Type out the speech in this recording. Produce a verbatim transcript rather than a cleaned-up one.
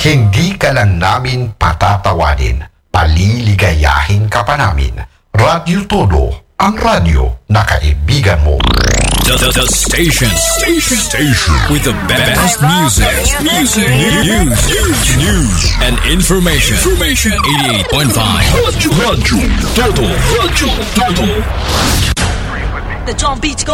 Hindi ka lang namin patatawanin, paliligayahin ka pa namin. Radyo Todo, ang radyo na kaibigan mo. The, the, the station. Station. Station. With the best music. Music. News. News. News. And information. Information. eighty-eight point five. Radyo. Radyo. Todo. Radyo. Todo. The drum beats go.